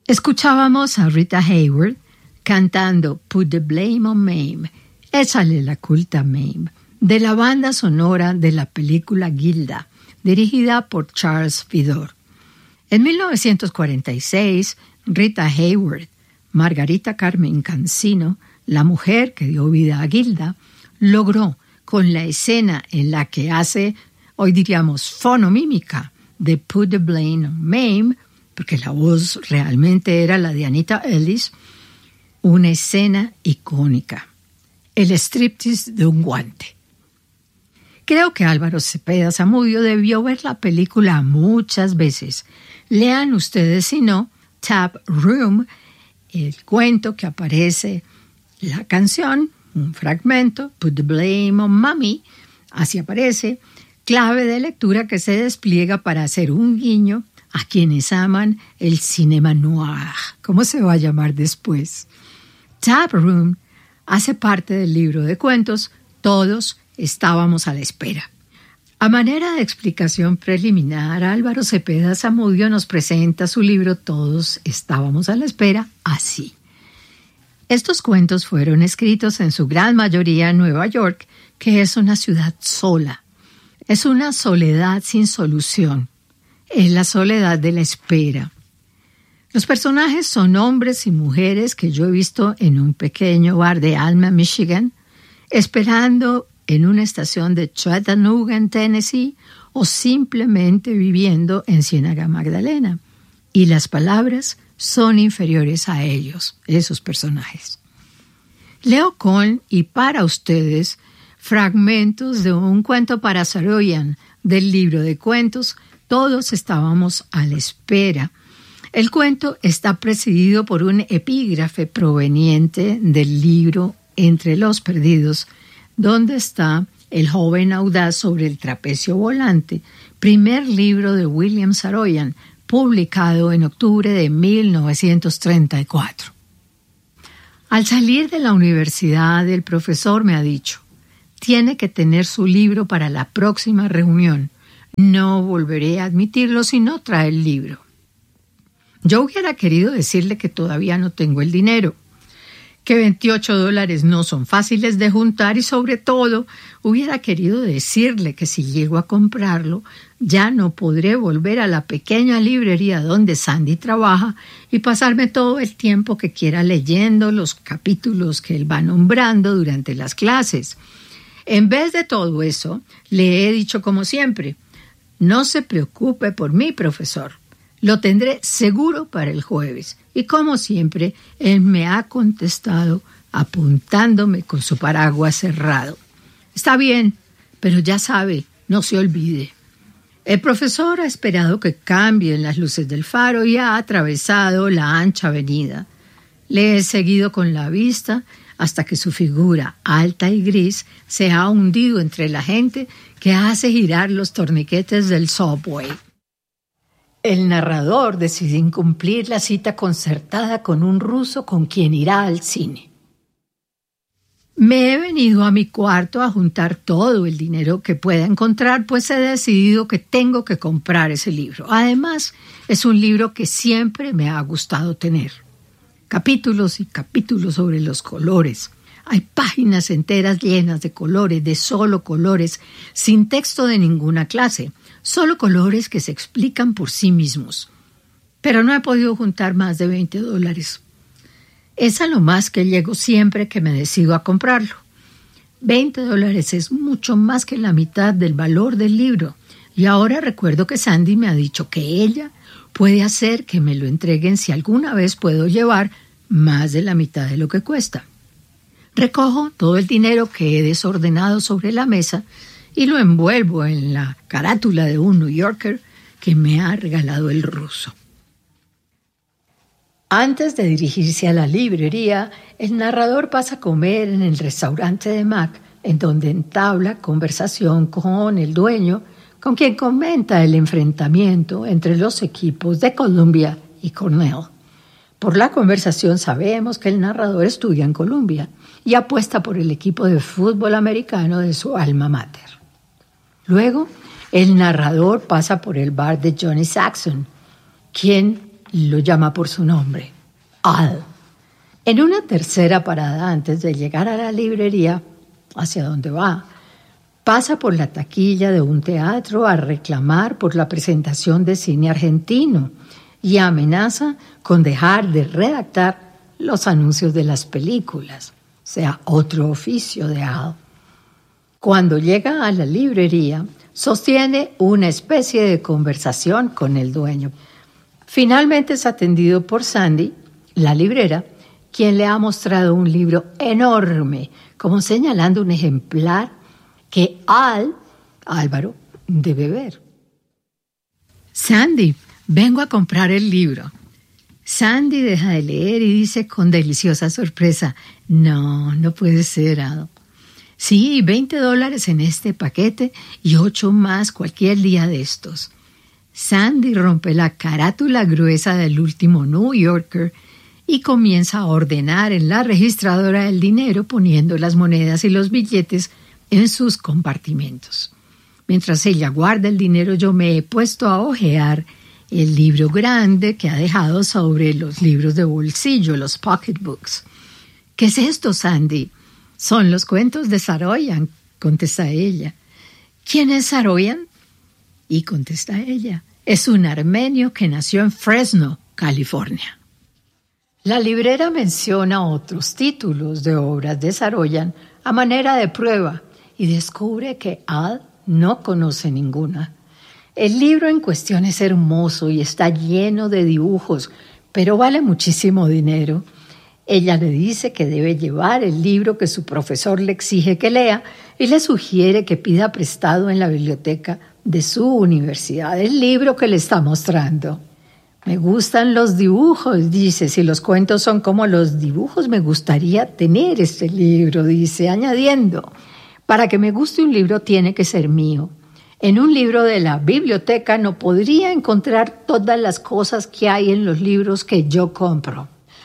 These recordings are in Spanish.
Escuchábamos a Rita Hayworth cantando Put the Blame on Mame, échale la culpa a Mame, de la banda sonora de la película Gilda, dirigida por Charles Vidor. En 1946, Rita Hayworth, Margarita Carmen Cancino, la mujer que dio vida a Gilda, logró, con la escena en la que hace, hoy diríamos, fonomímica de Put the Blame on Mame, porque la voz realmente era la de Anita Ellis, una escena icónica, el striptease de un guante. Creo que Álvaro Cepeda Zamudio debió ver la película muchas veces. Lean ustedes, si no, Tap Room, el cuento que aparece, la canción, un fragmento, Put the Blame on Mommy, así aparece, clave de lectura que se despliega para hacer un guiño a quienes aman el cinema noir, ¿cómo se va a llamar después? Tap Room hace parte del libro de cuentos Todos estábamos a la espera. A manera de explicación preliminar, Álvaro Cepeda Zamudio nos presenta su libro Todos estábamos a la espera así. Estos cuentos fueron escritos en su gran mayoría en Nueva York, que es una ciudad sola. Es una soledad sin solución. Es la soledad de la espera. Los personajes son hombres y mujeres que yo he visto en un pequeño bar de Alma, Michigan, esperando en una estación de Chattanooga, en Tennessee, o simplemente viviendo en Ciénaga Magdalena. Y las palabras son inferiores a ellos, esos personajes. Leo con y para ustedes fragmentos de un cuento para Saroyan del libro de cuentos Todos estábamos a la espera. El cuento está presidido por un epígrafe proveniente del libro Entre los perdidos, donde está El joven audaz sobre el trapecio volante, primer libro de William Saroyan, publicado en octubre de 1934. Al salir de la universidad, el profesor me ha dicho, tiene que tener su libro para la próxima reunión. No volveré a admitirlo si no trae el libro. Yo hubiera querido decirle que todavía no tengo el dinero, que $28 no son fáciles de juntar y sobre todo hubiera querido decirle que si llego a comprarlo ya no podré volver a la pequeña librería donde Sandy trabaja y pasarme todo el tiempo que quiera leyendo los capítulos que él va nombrando durante las clases. En vez de todo eso, le he dicho como siempre, no se preocupe por mí, profesor. Lo tendré seguro para el jueves. Y como siempre, él me ha contestado apuntándome con su paraguas cerrado. Está bien, pero ya sabe, no se olvide. El profesor ha esperado que cambien las luces del faro y ha atravesado la ancha avenida. Le he seguido con la vista hasta que su figura, alta y gris, se ha hundido entre la gente que hace girar los torniquetes del subway. El narrador decide incumplir la cita concertada con un ruso con quien irá al cine. Me he venido a mi cuarto a juntar todo el dinero que pueda encontrar, pues he decidido que tengo que comprar ese libro. Además, es un libro que siempre me ha gustado tener. Capítulos y capítulos sobre los colores. Hay páginas enteras llenas de colores, de solo colores, sin texto de ninguna clase. Solo colores que se explican por sí mismos. Pero no he podido juntar más de $20. Es a lo más que llego siempre que me decido a comprarlo. $20 es mucho más que la mitad del valor del libro. Y ahora recuerdo que Sandy me ha dicho que ella puede hacer que me lo entreguen si alguna vez puedo llevar más de la mitad de lo que cuesta. Recojo todo el dinero que he desordenado sobre la mesa y lo envuelvo en la carátula de un New Yorker que me ha regalado el ruso. Antes de dirigirse a la librería, el narrador pasa a comer en el restaurante de Mac, en donde entabla conversación con el dueño, con quien comenta el enfrentamiento entre los equipos de Columbia y Cornell. Por la conversación sabemos que el narrador estudia en Columbia y apuesta por el equipo de fútbol americano de su alma mater. Luego, el narrador pasa por el bar de Johnny Saxon, quien lo llama por su nombre, Al. En una tercera parada antes de llegar a la librería, hacia donde va, pasa por la taquilla de un teatro a reclamar por la presentación de cine argentino y amenaza con dejar de redactar los anuncios de las películas, o sea, otro oficio de Al. Cuando llega a la librería, sostiene una especie de conversación con el dueño. Finalmente es atendido por Sandy, la librera, quien le ha mostrado un libro enorme, como señalando un ejemplar que Álvaro, debe ver. Sandy, vengo a comprar el libro. Sandy deja de leer y dice con deliciosa sorpresa, no puede ser, Al. Sí, $20 en este paquete y 8 más cualquier día de estos. Sandy rompe la carátula gruesa del último New Yorker y comienza a ordenar en la registradora el dinero poniendo las monedas y los billetes en sus compartimentos. Mientras ella guarda el dinero, yo me he puesto a hojear el libro grande que ha dejado sobre los libros de bolsillo, los pocketbooks. ¿Qué es esto, Sandy? Son los cuentos de Saroyan, contesta ella. ¿Quién es Saroyan? Y contesta ella, es un armenio que nació en Fresno, California. La librera menciona otros títulos de obras de Saroyan a manera de prueba y descubre que Al no conoce ninguna. El libro en cuestión es hermoso y está lleno de dibujos, pero vale muchísimo dinero. Ella le dice que debe llevar el libro que su profesor le exige que lea y le sugiere que pida prestado en la biblioteca de su universidad el libro que le está mostrando. Me gustan los dibujos, dice. Si los cuentos son como los dibujos, me gustaría tener este libro, dice, añadiendo. Para que me guste un libro tiene que ser mío. En un libro de la biblioteca no podría encontrar todas las cosas que hay en los libros que yo compro.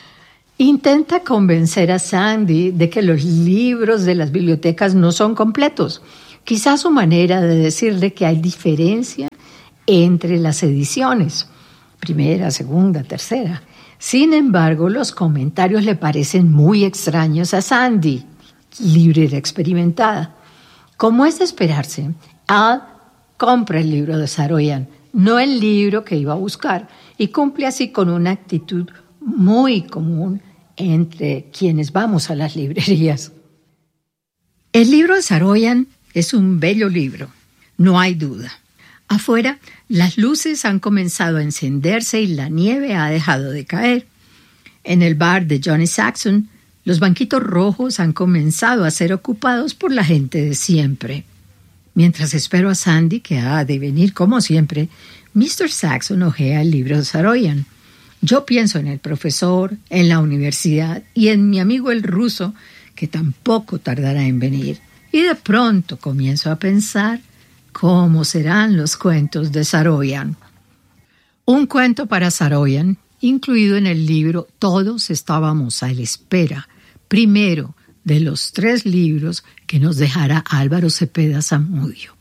Intenta convencer a Sandy de que los libros de las bibliotecas no son completos. Quizás su manera de decirle que hay diferencia entre las ediciones, primera, segunda, tercera. Sin embargo, los comentarios le parecen muy extraños a Sandy, librera experimentada. Como es de esperarse, Al compra el libro de Saroyan, no el libro que iba a buscar, y cumple así con una actitud muy común entre quienes vamos a las librerías. El libro de Saroyan es un bello libro, no hay duda. Afuera, las luces han comenzado a encenderse y la nieve ha dejado de caer. En el bar de Johnny Saxon, los banquitos rojos han comenzado a ser ocupados por la gente de siempre. Mientras espero a Sandy, que ha de venir como siempre, Mr. Saxon hojea el libro de Saroyan. Yo pienso en el profesor, en la universidad y en mi amigo el ruso, que tampoco tardará en venir. Y de pronto comienzo a pensar cómo serán los cuentos de Saroyan. Un cuento para Saroyan, incluido en el libro Todos estábamos a la espera, primero de los 3 libros que nos dejará Álvaro Cepeda Zamudio.